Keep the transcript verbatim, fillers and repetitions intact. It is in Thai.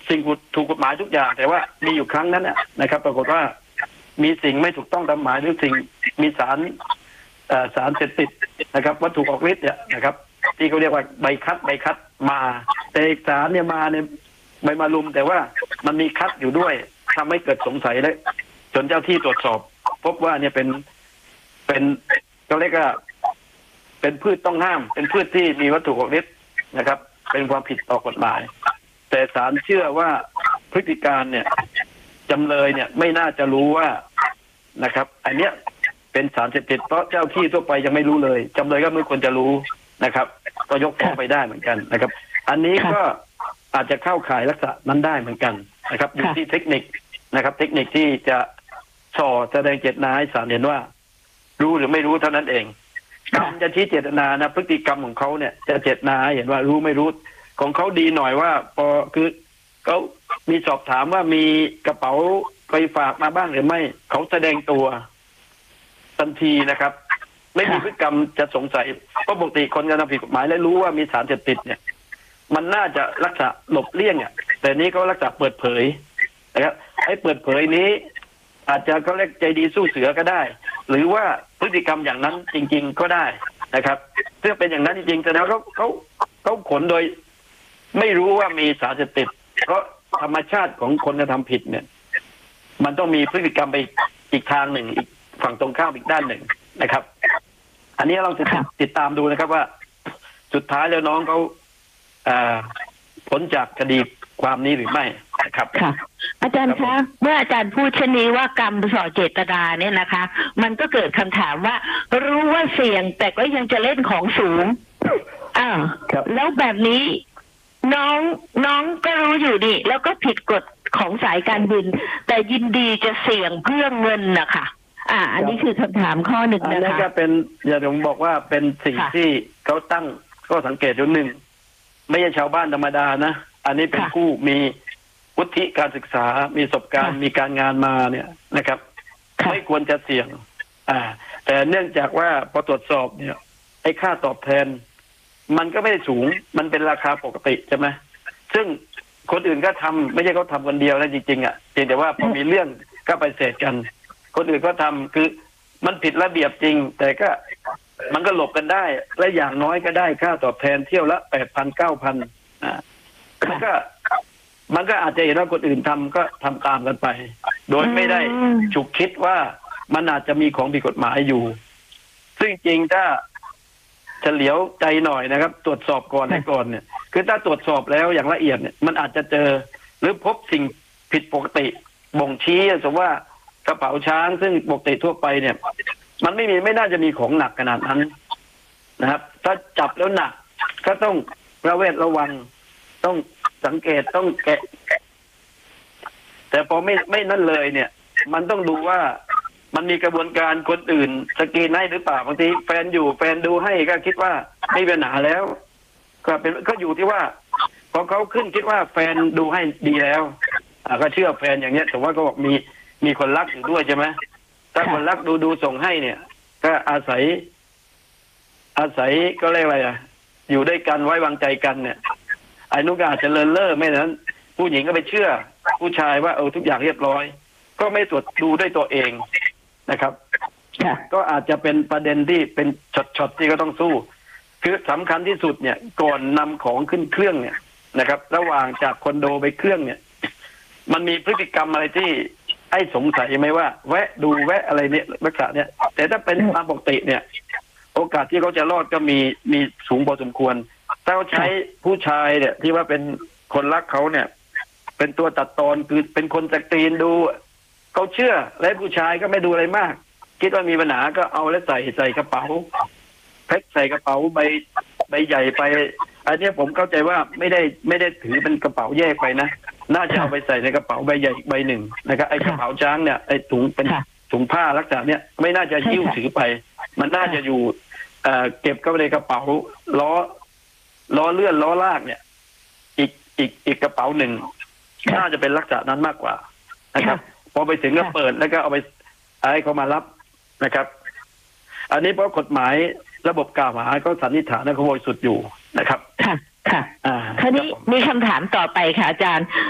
สิ่งถูกกฎหมายทุกอย่างแต่ว่ามีอยู่ครั้งนั้นนะครับ ปรากฏว่ามีสิ่งไม่ถูกต้องตามหมายหรือสิ่งมีสารสารเสพติดนะครับวัตถุออกฤทธิ์เนี่ยนะครับที่เขาเรียกว่าใบคัดใบคัดมาแต่สารเนี่ยมาเนี่ยใบมาลุมแต่ว่ามันมีคัดอยู่ด้วยทำให้เกิดสงสัยและจนเจ้าที่ตรวจสอบพบว่าเนี่ยเป็นเป็นเขาเรียกว่าเป็นพืชต้องห้ามเป็นพืชที่มีวัตถุออกฤทธิ์นะครับเป็นความผิดต่อกฎหมายแต่ศาลเชื่อว่าพฤติการเนี่ยจำเลยเนี่ยไม่น่าจะรู้ว่านะครับอันเนี้ยเป็นสารเสพติดเพราะเจ้าที่ทั่วไปยังไม่รู้เลยจำเลยก็ไม่ควรจะรู้นะครับก็ยกฟ้องไปได้เหมือนกันนะครับอันนี้ก็อาจจะเข้าข่ายลักษณะนั้นได้เหมือนกันนะครับอยู่ที่เทคนิคนะครับเทคนิคที่จะส่อแสดงเจตนาให้ศาลเห็นว่ารู้หรือไม่รู้เท่านั้นเองการจะชี้เจตนานะพฤติกรรมของเขาเนี่ยจะเจตนาเห็นว่ารู้ไม่รู้ของเขาดีหน่อยว่าพอคือเขามีสอบถามว่ามีกระเป๋าไปฝากมาบ้างหรือไม่เขาแสดงตัวทันทีนะครับไม่มีพฤติกรรมจะสงสัยเพราะปกติคนกระทำผิดกฎหมายและรู้ว่ามีสารเสพติดเนี่ยมันน่าจะรักษาหลบเลี่ยงอ่ะแต่นี้เขารักษาเปิดเผยนะครับไอ้เปิดเผยนี้อาจจะเขาเรียกใจดีสู้เสือก็ได้หรือว่าพฤติกรรมอย่างนั้นจริงๆก็ได้นะครับเพื่อเป็นอย่างนั้นจริงๆแต่แล้วเขาเขาเขาขนโดยไม่รู้ว่ามีสารเสพติดเพราะธรรมชาติของคนกระทำผิดเนี่ยมันต้องมีพฤติกรรมไปอีกทางหนึ่งอีกฝั่งตรงข้ามอีกด้านหนึ่งนะครับอันนี้เราจะติดตามดูนะครับว่าสุดท้ายแล้วน้องเขาพ้นจากคดีความนี้หรือไม่นะครับค่ะอาจารย์คะเมื่ออาจารย์พูดเช่นนี้ว่ากรรมส่อเจตนาเนี่ยนะคะมันก็เกิดคำถามว่ารู้ว่าเสี่ยงแต่ก็ยังจะเล่นของสูงอ่าแล้วแบบนี้น้องน้องก็รู้อยู่ดิแล้วก็ผิดกฎของสายการบินแต่ยินดีจะเสี่ยงเพื่อเงินนะคะอ่าอันนี้คือคำถามข้อหนึ่งนะคะอันนี้ก็เป็นอย่างผมบอกว่าเป็นสิ่งที่เขาตั้งก็สังเกตอยู่หนึ่งไม่ใช่ชาวบ้านธรรมดานะอันนี้เป็นผู้มีวุฒิการศึกษามีประสบการณ์มีการงานมาเนี่ยนะครับไม่ควรจะเสี่ยงอ่าแต่เนื่องจากว่าพอตรวจสอบเนี่ยไอ้ค่าตอบแทนมันก็ไม่ได้สูงมันเป็นราคาปกติใช่ไหมซึ่งคนอื่นก็ทำไม่ใช่เขาทำคนเดียวนะจริงๆอ่ะเพียงแต่ว่าพอมีเรื่องก็ไปเสร็จกันคนอื่นก็ทำคือมันผิดระเบียบจริงแต่ก็มันก็หลบกันได้และอย่างน้อยก็ได้ค่าตอบแทนเที่ยวละแปดพันเก้าพันอ่ามันก็มันก็อาจจะเห็นว่าคนอื่นทำก็ทำตามกันไปโดยไม่ได้ฉุกคิดว่ามันอาจจะมีของผิดกฎหมายอยู่ซึ่งจริงถ้าเฉลียวใจหน่อยนะครับตรวจสอบก่อนให้ก่อนเนี่ยคือถ้าตรวจสอบแล้วอย่างละเอียดเนี่ยมันอาจจะเจอหรือพบสิ่งผิดปกติบ่งชี้สมมติว่ากระเป๋าช้างซึ่งปกติทั่วไปเนี่ยมันไม่มีไม่น่าจะมีของหนักขนาดนั้นนะครับถ้าจับแล้วหนักก็ต้องระแวดระวังต้องสังเกตต้องแกะแต่พอไม่ไม่นั่นเลยเนี่ยมันต้องดูว่ามันมีกระบวนการคนอื่นสกรีนให้หรือเปล่าบางทีแฟนอยู่แฟนดูให้ก็คิดว่าไม่เป็นปัญหาแล้วก็เป็นก็อยู่ที่ว่าพอเขาขึ้นคิดว่าแฟนดูให้ดีแล้วอ่าก็เชื่อแฟนอย่างเงี้ยแต่ว่าก็บอกมีมีคนรักอยู่ด้วยใช่ไหมถ้าคนรักดูดูส่งให้เนี่ยก็อาศัยอาศัยก็เรียกอะไรอ่ะอยู่ด้วยกันไว้วางใจกันเนี่ยไอ้นุกอาจจะเลินเล่อไม่นั้นผู้หญิงก็ไปเชื่อผู้ชายว่าเออทุกอย่างเรียบร้อยก็ไม่ตรวจดูด้วยตัวเองนะครับก็อาจจะเป็นประเด็นที่เป็นช็อตๆที่ก็ต้องสู้คือสำคัญที่สุดเนี่ยก่อนนำของขึ้นเครื่องเนี่ยนะครับ ระหว่างจากคอนโดไปเครื่องเนี่ยมันมีพฤติกรรมอะไรที่ไอ้สงสัยไหมว่าแวะดูแวะอะไรเนี่ยลักษณะเนี่ยแต่ถ้าเป็นตามปกติเนี่ยโอกาสที่เขาจะรอดก็มีมีสูงพอสมควรถ้าเขาใช้ผู้ชายเนี่ยที่ว่าเป็นคนรักเขาเนี่ยเป็นตัวตัดตอนคือเป็นคนสกรีนดูเขาเชื่อและผู้ชายก็ไม่ดูอะไรมากคิดว่ามีปัญหาก็เอาแล้วใส่ใส่กระเป๋าแพ็คใส่กระเป๋าใบใบใหญ่ไปอันนี้ผมเข้าใจว่าไม่ได้ไม่ได้ถือเป็นกระเป๋าแยกไปนะน่าจะเอาไปใส่ในกระเป๋าใบใหญ่ใบหนึ่งนะครับไอ้กระเป๋าช้างเนี่ยไอ้ถุงเป็นถุงผ้าลักษณะเนี้ยไม่น่าจะหิ้วถือไปมันน่าจะอยู่เอ่อเก็บเข้าไปในกระเป๋าล้อล้อเลื่อนล้อลากเนี่ยอีกอีกอีกกระเป๋าหนึ่งน่าจะเป็นลักษณะนั้นมากกว่านะครับพอไปถึงก็เปิดแล้วก็เอาไปให้เขามารับนะครับอันนี้เพราะกฎหมายระบบกล่าวหาก็สันนิษฐานว่าเขาบริสุทธิ์อยู่นะครับค่ะค่ะอ่าคราวนี้มีคำถามต่อไปค่ะอาจารย์